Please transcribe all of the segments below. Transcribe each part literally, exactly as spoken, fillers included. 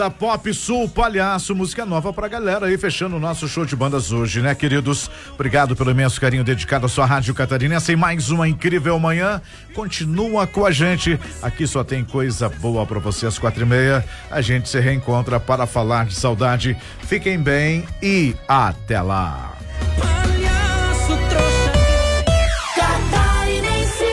Da Pop Sul Palhaço, música nova pra galera aí, fechando o nosso show de bandas hoje, né, queridos? Obrigado pelo imenso carinho dedicado à sua Rádio Catarinense. Em mais uma incrível manhã, continua com a gente. Aqui só tem coisa boa pra você. Às quatro e meia, a gente se reencontra para falar de saudade. Fiquem bem e até lá. Palhaço trouxa Catarinense.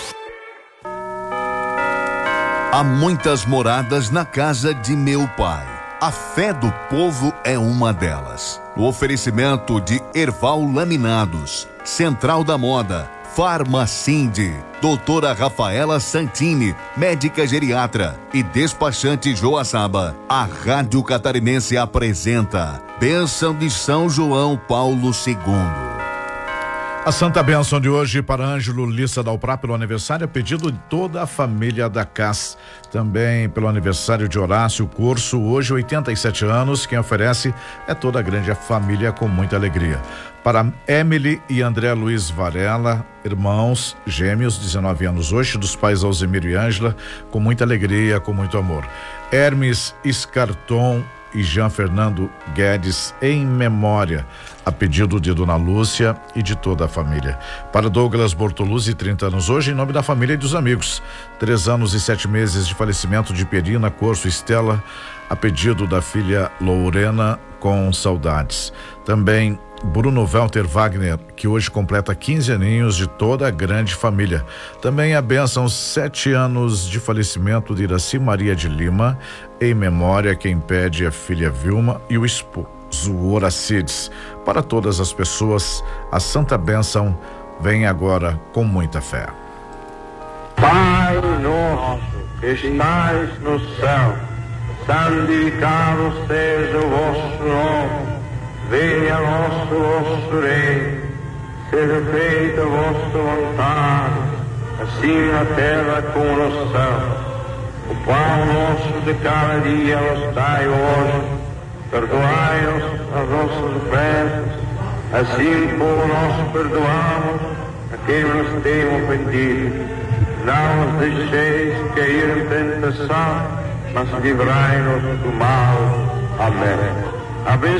Há muitas moradas na casa de meu pai. A Fé do Povo é uma delas. O oferecimento de Erval Laminados, Central da Moda, Farmacinde, doutora Rafaela Santini, médica geriatra e despachante Joaçaba. A Rádio Catarinense apresenta Bênção de São João Paulo segundo. A Santa Bênção de hoje para Ângelo Lissa Dalprá pelo aniversário, a pedido de toda a família da C A S. Também pelo aniversário de Horácio Curso, hoje oitenta e sete anos, quem oferece é toda a grande família com muita alegria. Para Emily e André Luiz Varela, irmãos gêmeos, dezenove anos hoje, dos pais Alzemiro e Ângela, com muita alegria, com muito amor. Hermes Escarton e Jean Fernando Guedes, em memória, a pedido de Dona Lúcia e de toda a família. Para Douglas Bortoluzzi, trinta anos hoje, em nome da família e dos amigos. Três anos e sete meses de falecimento de Perina Corso Estela, a pedido da filha Lorena, com saudades. Também Bruno Walter Wagner, que hoje completa quinze aninhos, de toda a grande família. Também a bênção, sete anos de falecimento de Iraci Maria de Lima, em memória quem pede a filha Vilma e o esposo Horacides. Para todas as pessoas, a santa bênção vem agora com muita fé. Pai nosso que estais no céu, santificado seja o vosso nome. Venha a nosso vosso reino, seja feita a vossa vontade, assim na terra como no céu. O pão nosso de cada dia nos dai hoje, perdoai-nos as nossas ofensas, assim como nós perdoamos a quem nos tem ofendido. Não nos deixeis cair em tentação, mas livrai-nos do mal. Amém. Amém.